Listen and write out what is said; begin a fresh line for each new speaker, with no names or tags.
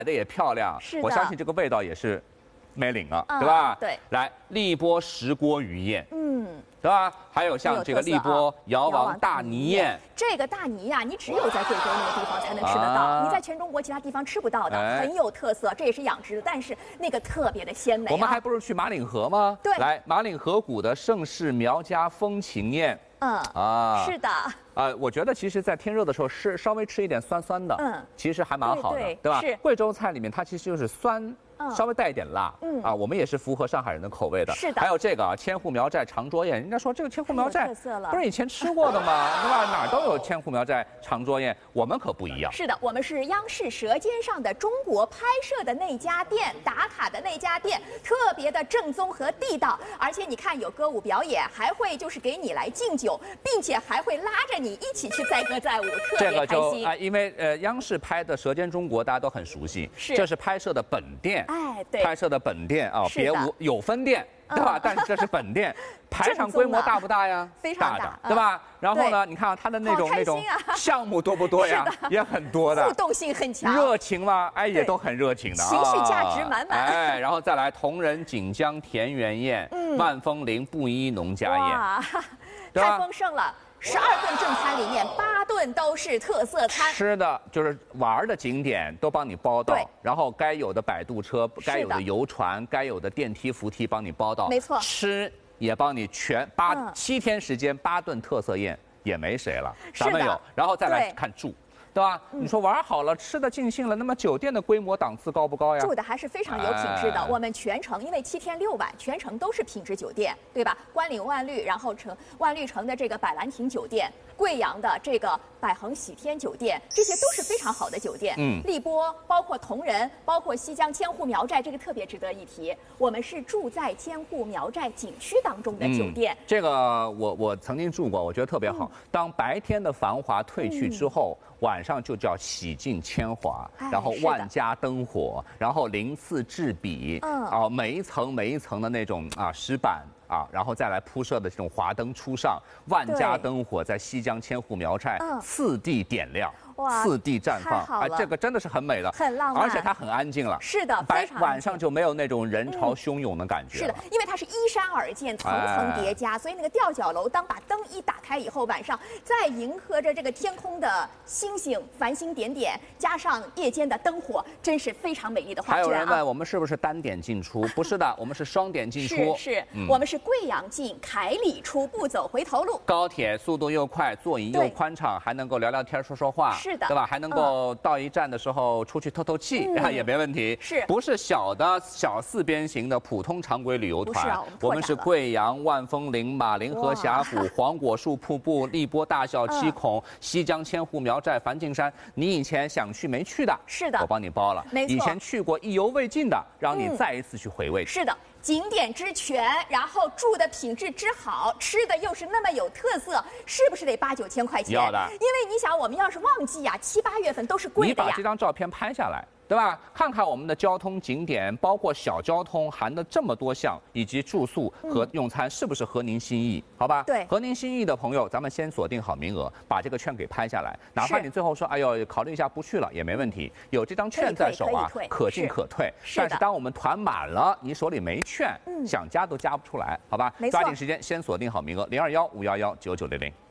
的也漂亮，
是的
我相信这个味道也是没领啊，对吧？
对，
来荔波石锅鱼宴，对吧？还有像这个荔
很有特色
波姚王大泥宴，
这个大泥呀，你只有在贵州那个地方才能吃得到，你在全中国其他地方吃不到的，很有特色。这也是养殖的，但是那个特别的鲜美。
我们还不如去马岭河吗？
对，
来马岭河谷的盛世苗家风情宴。
是的。
我觉得其实，在天热的时候稍微吃一点酸酸的，其实还蛮好的，对吧？
是
贵州菜里面它其实就是酸。稍微带一点辣，我们也是符合上海人的口味的。
是的，
还有这个千户苗寨长桌宴，人家说这个千户苗寨不是以前吃过的吗？对吧？哪儿都有千户苗寨长桌宴，我们可不一样。
是的，我们是央视《舌尖上的中国》拍摄的那家店，打卡的那家店，特别的正宗和地道。而且你看有歌舞表演，还会就是给你来敬酒，并且还会拉着你一起去载歌载舞，特别开心。
因为央视拍的《舌尖中国》大家都很熟悉，
是
这是拍摄的本店。
对，
拍摄的本店啊，别无有分店，对吧？但是这是本店，排场规模大不大呀？
非常大，
对吧？然后呢，你看它的那种项目多不多呀？也很多的，
互动性很强，
热情嘛，也都很热情的，
情绪价值满满。
然后再来同仁锦江田园宴，万丰林布衣农家宴，
太丰盛了。12顿正餐里面8顿都是特色餐，
吃的就是玩的景点都帮你包到，然后该有的摆渡车、该有的游船、该有的电梯、扶梯帮你包到，
没错，
吃也帮你7天时间8顿特色宴也没谁了，咱们有，然后再来看住。对吧？你说玩好了，吃的尽兴了，那么酒店的规模档次高不高呀？
住的还是非常有品质的。我们全程因为7天6晚，全程都是品质酒店，对吧？关岭万绿，然后万绿城的这个百兰亭酒店，贵阳的这个百恒喜天酒店，这些都是非常好的酒店。荔波，包括同仁，包括西江千户苗寨，这个特别值得一提。我们是住在千户苗寨景区当中的酒店。
这个我曾经住过，我觉得特别好。当白天的繁华褪去之后。晚上就叫洗尽铅华，然后万家灯火，然后鳞次栉比，每一层的那种石板然后再来铺设的这种华灯初上，万家灯火在西江千户苗寨4地点亮。4地绽放，这个真的是很美的，
很浪漫，
而且它很安静了。
是的，
晚上就没有那种人潮汹涌的感觉。
是的，因为它是依山而建，层层叠加，所以那个吊脚楼，当把灯一打开以后，晚上再迎合着这个天空的星星繁星点点，加上夜间的灯火，真是非常美丽的画卷。
还有人问我们是不是单点进出？不是的，我们是双点进出。
是，我们是贵阳进，凯里出，不走回头路。
高铁速度又快，座椅又宽敞，还能够聊聊天说说话。
是的，
对吧？还能够到一站的时候出去透透气，也没问题。不是小4边形的普通常规旅游团？我们是贵阳、万丰林、马林河峡谷、黄果树瀑布、荔波大笑七孔、西江千户苗寨、梵净山。你以前想去没去的，
是的，
我帮你包了。
没错，
以前去过意犹未尽的，让你再一次去回味。
是的。景点之全，然后住的品质之好，吃的又是那么有特色，是不是得8、9千块钱？
要的，
因为你想，我们要是旺季呀，7、8月份都是贵的呀。
你把这张照片拍下来，对吧？看看我们的交通景点，包括小交通含的这么多项，以及住宿和用餐，是不是合您心意？好吧？
对，
合您心意的朋友，咱们先锁定好名额，把这个券给拍下来。哪怕你最后说，哎呦，考虑一下不去了也没问题，有这张券在手可进可退。但是当我们团满了，你手里没券，想加都加不出来，好吧？抓紧时间先锁定好名额，021-511-9900。